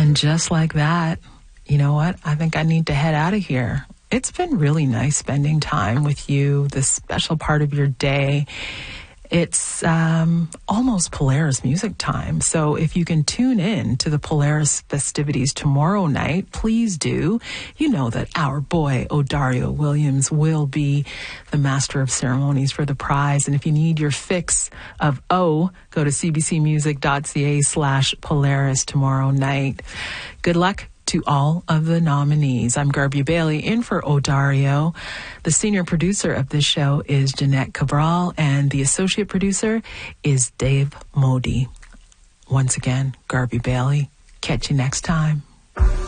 And just like that, you know what? I think I need to head out of here. It's been really nice spending time with you, this special part of your day. It's almost Polaris music time. So if you can tune in to the Polaris festivities tomorrow night, please do. You know that our boy, Odario Williams, will be the master of ceremonies for the prize. And if you need your fix of O, go to cbcmusic.ca/Polaris tomorrow night. Good luck to all of the nominees. I'm Garby Bailey in for Odario. The senior producer of this show is Jeanette Cabral, and the associate producer is Dave Modi. Once again, Garby Bailey. Catch you next time.